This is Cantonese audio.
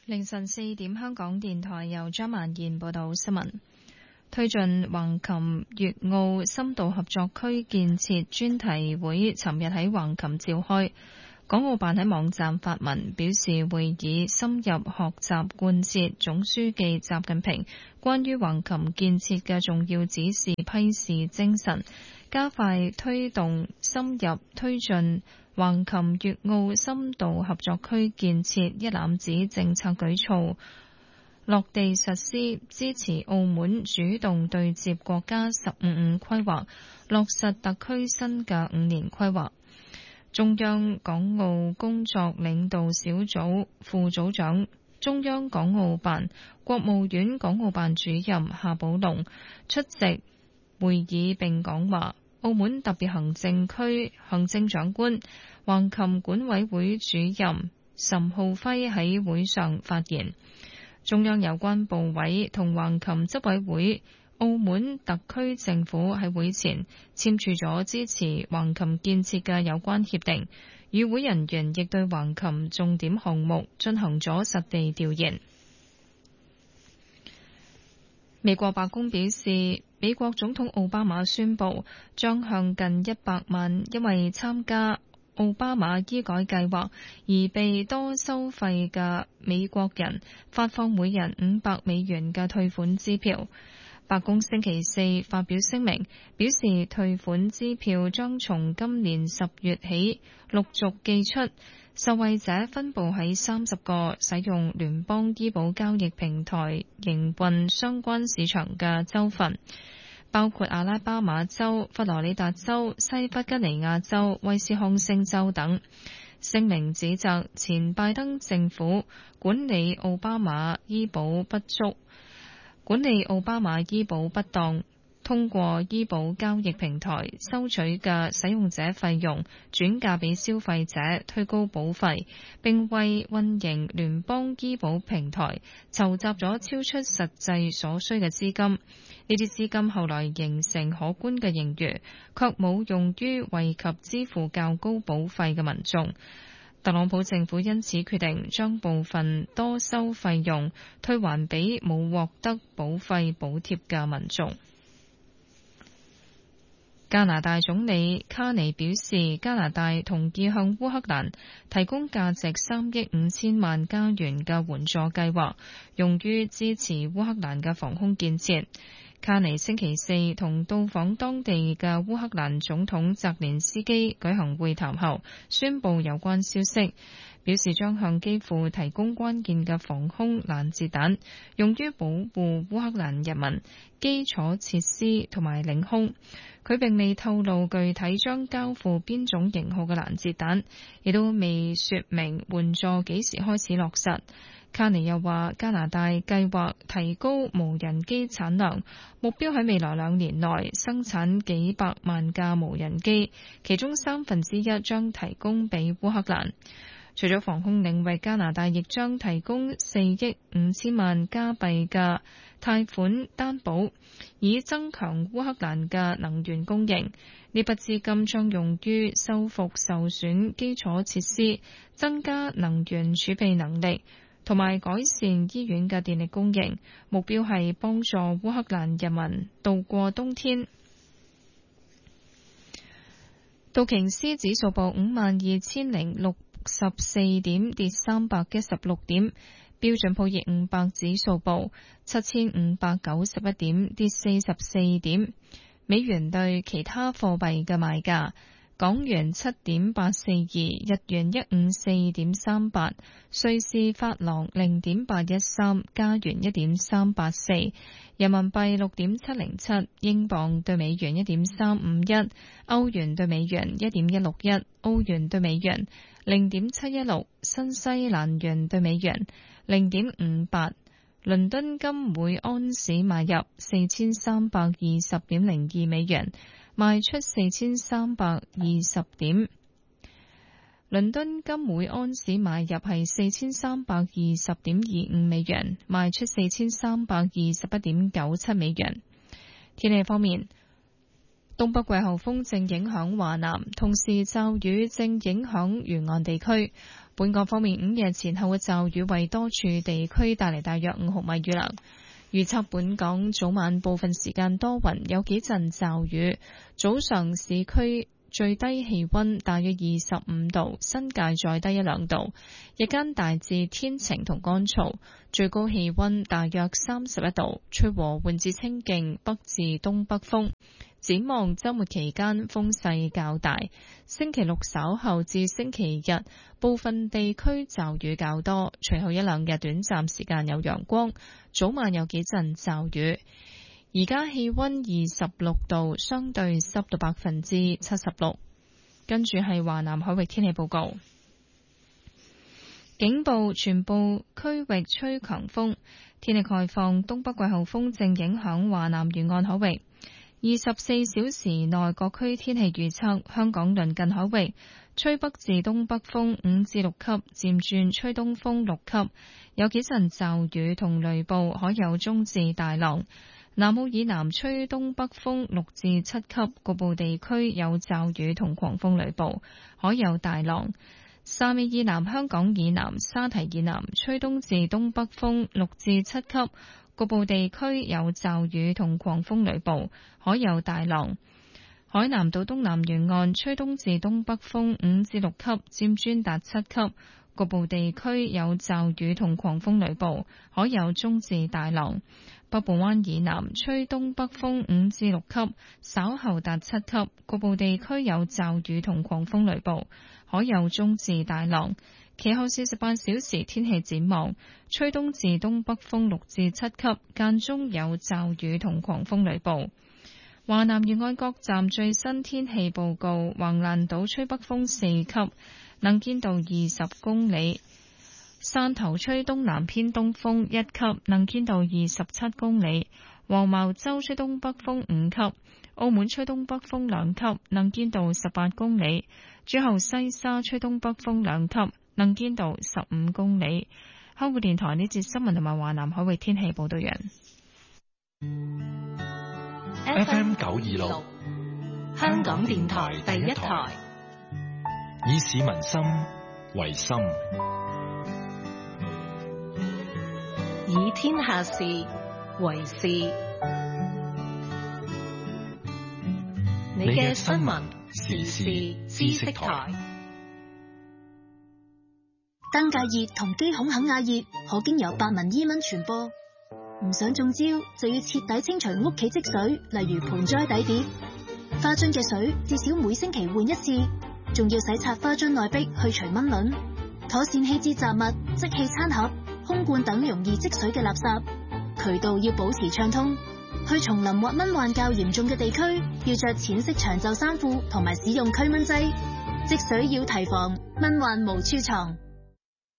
凌晨4點，香港電台由張曼燕報道新聞。推進橫琴粵澳深度合作區建設專題會尋日喺橫琴召開。港澳辦喺網站發文表示，會議深入學習貫徹總書記習近平關於橫琴建設嘅重要指示批示精神，加快推動深入推進橫琴粵澳深度合作區建設一攬子政策舉措落地實施，支持澳門主動對接國家15五規劃，落實特區新嘅5年規劃。中央港澳工作領導小組副組長、中央港澳辦、國務院港澳辦主任夏寶龍出席會議並講話。澳門特別行政區行政長官、橫琴管委會主任岑浩輝喺會上發言。中央有關部委同橫琴執委會、澳門特區政府喺會前簽署咗支持橫琴建設嘅有關協定，與會人員亦對橫琴重點項目進行咗實地調研。美國白宮表示，美國總統奧巴馬宣布將向近100萬因為參加奧巴馬醫改計劃而被多收費嘅美國人發放每人$500嘅退款支票。白宮星期四發表聲明，表示退款支票將從今年10月起陸續寄出，受惠者分佈喺30個使用聯邦醫保交易平台營運相關市場嘅州份，包括阿拉巴馬州、佛羅里達州、西弗吉尼亞州、威斯康星州等。聲明指責前拜登政府管理奧巴馬醫保不當，通過醫保交易平台收取嘅使用者費用轉嫁俾消費者，推高保費，並為運營聯邦醫保平台籌集咗超出實際所需嘅資金。呢啲資金後來形成可觀嘅盈餘，卻冇用於惠及支付較高保費嘅民眾。特朗普政府因此決定將部分多收費用退還俾冇獲得保費補貼嘅民眾。加拿大總理卡尼表示，加拿大同意向烏克蘭提供價值3億5千萬加元嘅援助計劃，用於支持烏克蘭嘅防空建設。卡尼星期四同到訪當地嘅烏克蘭總統澤連斯基舉行會談後，宣布有關消息，表示將向基輔提供關鍵嘅防空攔截彈，用於保護烏克蘭人民、基礎設施同埋領空。佢並未透露具體將交付邊種型號嘅攔截彈，亦都未說明援助幾時開始落實。卡尼又話，加拿大計劃提高無人機產量，目標喺未來2年內生產幾百萬架無人機，其中1/3將提供俾烏克蘭。除咗防空領域，加拿大亦將提供4億5千萬加幣嘅貸款擔保，以增強烏克蘭嘅能源供應。呢筆資金將用於修復受損基礎設施、增加能源儲備能力，同埋改善醫院嘅電力供應，目標係幫助烏克蘭人民度過冬天。道瓊斯指數報52,064點，跌316點；標準普爾500指數報7,591點，跌44點。美元對其他貨幣嘅賣價：港元7.842，日元154.38，瑞士法郎0.813，加元1.384，人民幣6.707，英鎊對美元1.351，歐元對美元1.161，澳元對美元0.716，新西蘭元對美元0.58。倫敦金每安士買入4320.02美元，賣出4320點。倫敦金每安士買入係4320.25美元，賣出4321.97美元。天氣方面，東北季候風正影響華南，同時驟雨正影響沿岸地區。 本港方面，午夜前後嘅驟雨為多處地區帶嚟大約5毫米雨量。預測本港早晚部分時間多雲，有幾陣驟雨。早上市區最低氣溫大約25度，新界再低1-2度。日間大致天晴同乾燥，最高氣溫大約31度，吹和緩至清勁北至東北風。展望週末期間風勢較大，星期六稍後至星期日部分地區驟雨較多，隨後1-2日短暫時間有陽光，早晚有幾陣驟雨。而家氣溫26度，相對濕度76%。跟住係華南海域天氣報告，警報全部區域吹強風，天氣概況，東北季候風正影響華南沿岸海域。24小時內各區天氣預測，香港鄰近海域吹北至東北風5至6級，漸轉吹東風6級，有幾陣驟雨同雷暴，可有中至大浪。南澳以南吹東北風6至7級，局部地區有驟雨同狂風雷暴，可有大浪。汕尾以南、香港以南、沙堤以南吹東至東北風6至7級，局部地區有驟雨同狂風雷暴，可有大浪。海南島東南沿岸吹東至東北風5至6級，漸轉達7級，局部地區有驟雨同狂風雷暴，可有中至大浪。北部灣以南吹東北風5至6級，稍後達7級，局部地區有驟雨同狂風雷暴，可有中至大浪。其後48小時天氣展望，吹東至東北風6至7級，間中有驟雨同狂風雷暴。華南沿岸各站最新天氣報告：橫瀾島吹北風4級，能見度20公里；汕頭吹東南偏東風1級，能見度27公里；黃茅洲吹東北風5級；澳門吹東北風2級，能見度18公里；最後西沙吹東北風2級，能見度15公里。香港電台呢節新聞同埋華南海域天氣報道完。 FM 926，香港電台第一台，以市民心為心， 以天下事為事。你嘅新聞時事知識台。 登革熱同肌孔肯亞熱可經由白紋伊蚊傳播。唔想中招，就要徹底清除屋企積水，例如盆栽底碟、花樽嘅水，至少每星期換一次，仲要洗擦花樽內壁去除蚊卵，妥善棄置雜物、即棄餐盒、空罐等容易積水嘅垃圾，渠道要保持暢通。去叢林或蚊患較嚴重嘅地區，要着淺色長袖衫褲同埋使用驅蚊劑。積水要提防，蚊患無處藏。